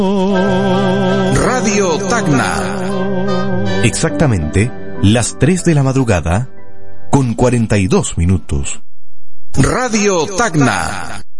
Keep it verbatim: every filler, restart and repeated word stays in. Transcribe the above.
Radio Tacna. Exactamente las tres de la madrugada con cuarenta y dos minutos. Radio Tacna.